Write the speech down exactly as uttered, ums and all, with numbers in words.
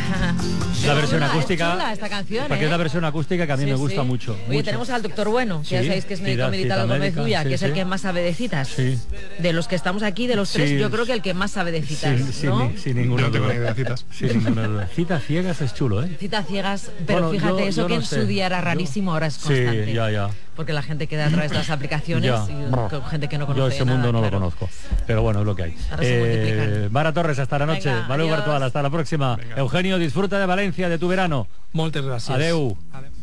La versión chula, acústica. Es chula esta canción, Porque ¿eh? es la versión acústica que a mí Sí, me gusta sí. mucho. Oye, mucho. tenemos al doctor Bueno, que Sí, ya sabéis que es médico Cita- militar Cita Gómez médica, Ulla, sí, que es sí. el que más sabe de citas. Sí. De los que estamos aquí, de los tres, Sí. yo creo que el que más sabe de citas, Sin, sin, ¿no? ni- sin ninguna No tengo duda. ni idea de citas. Sin ninguna duda. Citas ciegas es chulo, ¿eh? Citas ciegas, pero Bueno, fíjate, yo- eso yo que no en sé. su día era Yo- rarísimo, ahora es constante. Sí, ya, ya. Porque la gente queda a través de las aplicaciones Ya. y con gente que no conoce Yo ese nada, mundo no claro. lo conozco. Pero bueno, es lo que hay. Ahora se multiplican. Mara Torres, hasta la noche. Venga, Valeu adiós. virtual, hasta la próxima. Venga. Eugenio, disfruta de Valencia, de tu verano. Moltes gràcies. Adeu. Adeu.